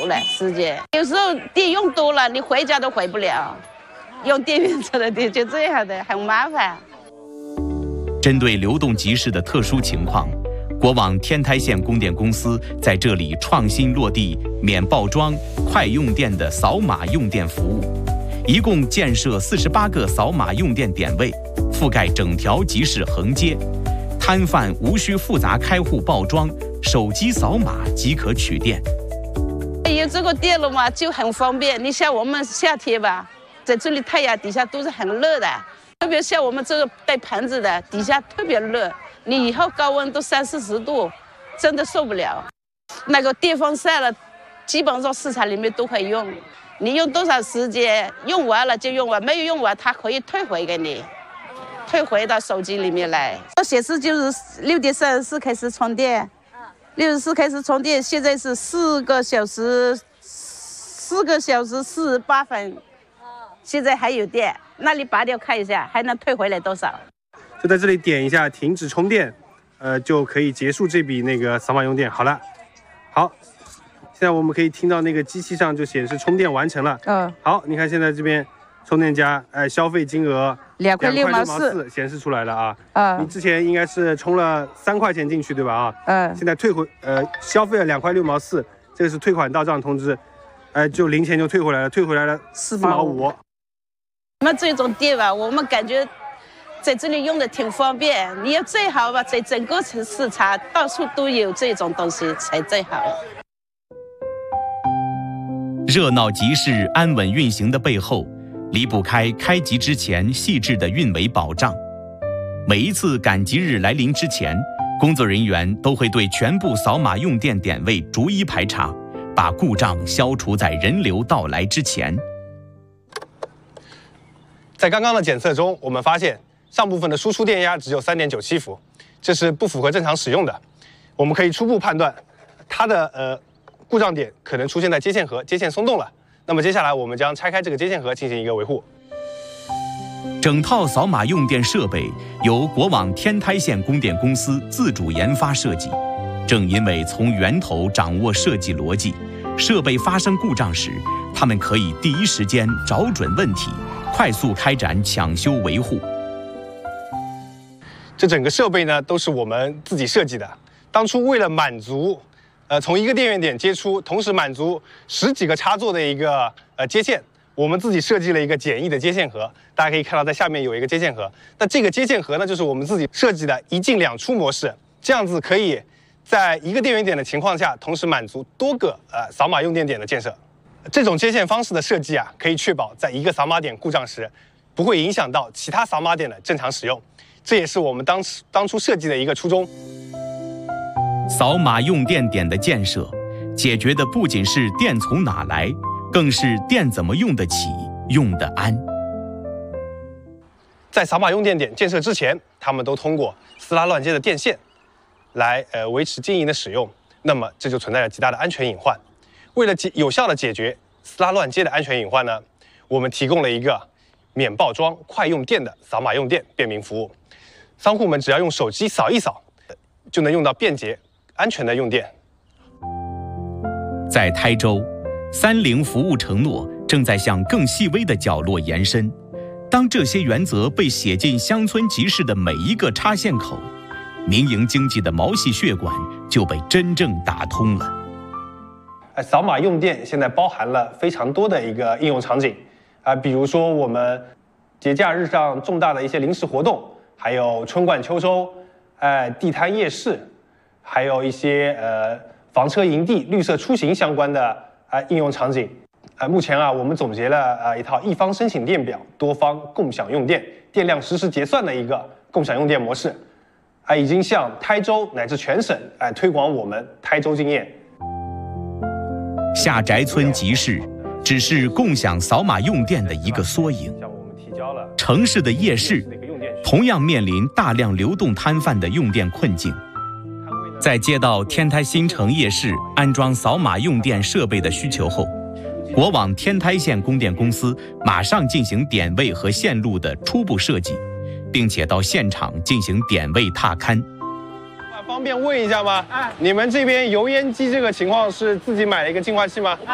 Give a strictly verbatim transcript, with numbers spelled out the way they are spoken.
够了时间。有时候电用多了，你回家都回不了，用电源车的电就这样的，很麻烦。 针对流动集市的特殊情况，国网天台县供电公司在这里创新落地免爆装、快用电的扫码用电服务，一共建设四十八个扫码用电点位，覆盖整条集市横街，摊贩无需复杂开户报装，手机扫码即可取电。 有这个电了嘛，就很方便。你像我们夏天吧，在这里太阳底下都是很热的，特别像我们这个带盆子的，底下特别热。你以后高温都三四十度，真的受不了。那个电风扇了，基本上市场里面都可以用。你用多少时间，用完了就用完，没有用完它可以退回给你，退回到手机里面来。显示就是六点三十四开始充电，六十四开始充电，现在是四个小时，四个小时四十八分，现在还有电。那你拔掉看一下，还能退回来多少？ 就在这里点一下停止充电，呃，就可以结束这笔那个扫码用电。好了，好，现在我们可以听到那个机器上就显示充电完成了。嗯，好，你看现在这边充电家，哎、呃，消费金额两块六毛四显示出来了啊。 啊， 你之前应该是充了三块钱进去对吧？啊， 嗯， 现在退回，呃，消费了两块六毛四，这个是退款到账通知，哎、呃，就零钱就退回来了，退回来了四毛五。 那这种店吧，我们感觉在这里用的挺方便。你要最好吧，在整个城市场到处都有这种东西才最好。 热闹集市安稳运行的背后，离不开开集之前细致的运维保障。每一次赶集日来临之前，工作人员都会对全部扫码用电点位逐一排查，把故障消除在人流到来之前。 在刚刚的检测中，我们发现上部分的输出电压只有 三点九七伏，这是不符合正常使用的。我们可以初步判断，它的呃故障点可能出现在接线盒，接线松动了。那么接下来我们将拆开这个接线盒进行一个维护。 整套扫码用电设备由国网天台县供电公司自主研发设计。正因为从源头掌握设计逻辑，设备发生故障时，他们可以第一时间找准问题，快速开展抢修维护。 这整个设备呢都是我们自己设计的。当初为了满足，呃，从一个电源点接出，同时满足十几个插座的一个呃接线，我们自己设计了一个简易的接线盒。大家可以看到，在下面有一个接线盒。那这个接线盒呢，就是我们自己设计的一进两出模式，这样子可以在一个电源点的情况下，同时满足多个呃扫码用电点的建设。这种接线方式的设计啊，可以确保在一个扫码点故障时，不会影响到其他扫码点的正常使用。这也是我们当时当初设计的一个初衷。 扫码用电点的建设，解决的不仅是电从哪来，更是电怎么用得起、用得安。 在扫码用电点建设之前，他们都通过撕拉乱接的电线来呃维持经营的使用，那么这就存在着极大的安全隐患。为了有效的解决撕拉乱接的安全隐患呢，我们提供了一个免爆装、快用电的扫码用电便民服务。商户们只要用手机扫一扫，就能用到便捷、安全的用电。 在台州，三菱服务承诺正在向更细微的角落延伸。当这些原则被写进乡村集市的每一个插线口，民营经济的毛细血管就被真正打通了。 扫码用电现在包含了非常多的一个应用场景啊，比如说我们节假日上重大的一些临时活动，还有春灌秋收，哎，地摊夜市，还有一些呃房车营地、绿色出行相关的啊应用场景。啊，目前啊，我们总结了啊一套一方申请电表、多方共享用电、电量实时结算的一个共享用电模式，啊，已经向台州乃至全省哎推广我们台州经验。 下宅村集市只是共享扫码用电的一个缩影。城市的夜市同样面临大量流动摊贩的用电困境。在接到天台新城夜市安装扫码用电设备的需求后，国网天台县供电公司马上进行点位和线路的初步设计，并且到现场进行点位踏勘。 方便问一下吗？你们这边油烟机这个情况是自己买了一个净化器吗？